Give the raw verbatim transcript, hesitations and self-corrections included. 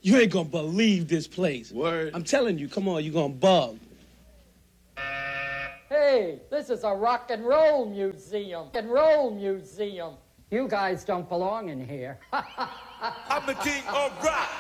You ain't gonna believe this place. Word. I'm telling you, come on, you gonna bug. Hey, this is a rock and roll museum. Rock and roll museum. You guys don't belong in here. I'm the king of rock.